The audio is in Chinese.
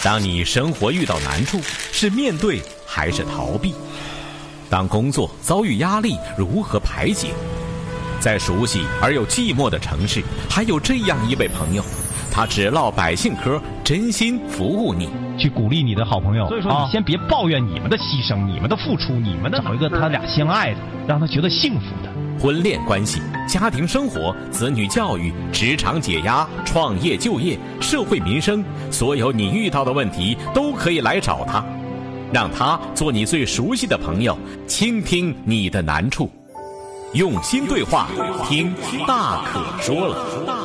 当你生活遇到难处，是面对还是逃避？当工作遭遇压力，如何排解？在熟悉而又寂寞的城市，还有这样一位朋友，他只唠百姓嗑，真心服务你， 去鼓励你的好朋友。所以说，你先别抱怨你们的牺牲、你们的付出、你们的，找一个他俩相爱的，让他觉得幸福的。 婚恋关系、家庭生活、子女教育、职场解压、创业就业、社会民生，所有你遇到的问题都可以来找他，让他做你最熟悉的朋友，倾听你的难处，用心对话，听大可说了。